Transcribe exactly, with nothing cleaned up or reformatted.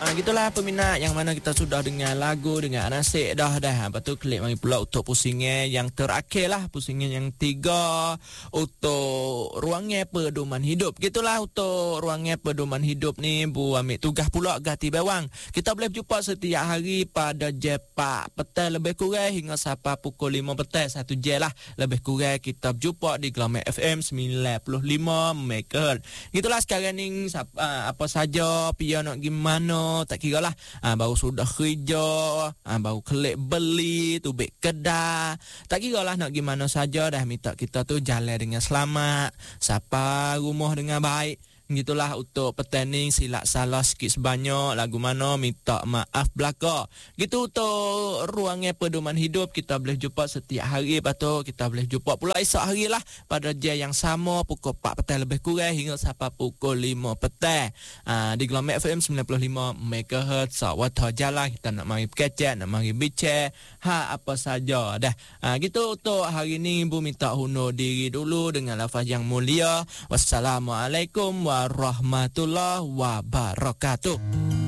Ah, gitulah peminat yang mana kita sudah dengar lagu dengan Anasik dah dah. Lepas tu klik mari pula untuk pusingan yang terakhir lah, pusingan yang tiga untuk ruangnya pedoman hidup. Gitulah untuk ruangnya pedoman hidup ni Bu ambil tugas pula ganti bawang. Kita boleh jumpa setiap hari pada jam empat petang lebih kurang hingga sampai pukul lima petang, satu jam lah lebih kurang kita berjumpa di Glamour F M sembilan puluh lima megahertz. Gitulah sekarang ni apa saja pia nak gimana tak kira lah, ha, baru sudah kerja, ha, baru kelik beli, tubik kedai, tak kira lah nak gimana saja dah minta kita tu jalan dengan selamat, sampai rumah dengan baik. Gitulah untuk petanding silap salah sikit sebanyak lagu mana minta maaf belaka. Gitu untuk ruangnya pedoman hidup kita boleh jumpa setiap hari. Lepas tu kita boleh jumpa pula esok hari lah pada jam yang sama pukul empat petang lebih kurang hingga sampai pukul lima petang, ha, di Glamour F M sembilan puluh lima megahertz. So waktu jalan kita nak mari berkecek, nak mari bincang ha apa saja dah. Ha, gitu untuk hari ni Ibu minta hundur diri dulu dengan lafaz yang mulia. Wassalamualaikum warahmatullahi wabarakatuh.